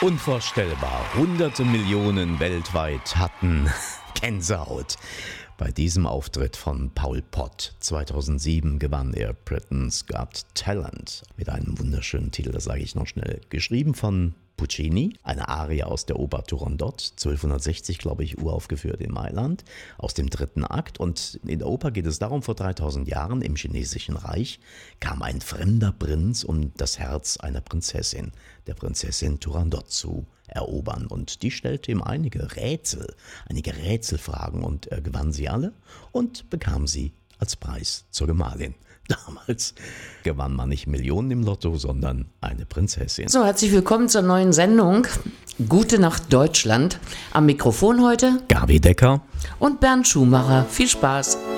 Unvorstellbar. Hunderte Millionen weltweit hatten Gänsehaut bei diesem Auftritt von Paul Pott. 2007 gewann er Britain's Got Talent mit einem wunderschönen Titel, das sage ich noch schnell, geschrieben von Puccini, eine Arie aus der Oper Turandot, 1260, glaube ich, uraufgeführt in Mailand, aus dem 3. Akt. Und in der Oper geht es darum, vor 3000 Jahren im chinesischen Reich kam ein fremder Prinz, um das Herz einer Prinzessin, der Prinzessin Turandot, zu erobern. Und die stellte ihm einige Rätselfragen und er gewann sie alle und bekam sie als Preis zur Gemahlin. Damals gewann man nicht Millionen im Lotto, sondern eine Prinzessin. So, herzlich willkommen zur neuen Sendung Gute Nacht Deutschland. Am Mikrofon heute Gabi Decker und Bernd Schumacher. Viel Spaß.